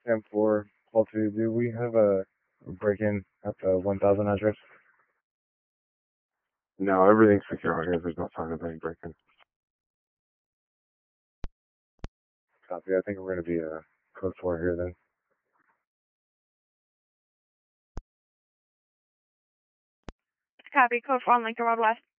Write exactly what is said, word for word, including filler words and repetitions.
ten four, call two. Do we have a break-in at the one thousand address? No, everything's secure out here. There's no sign of any break-in. Copy. I think we're going to be uh, code four here then. Copy. Code four on Lincoln Road West.